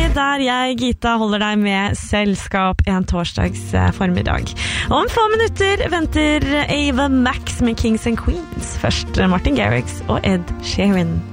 der jeg, Gita, holder deg med selskap en torsdags formiddag. Om få minutter venter Ava Max med Kings and Queens. Først Martin Garrix og Ed Sheeran.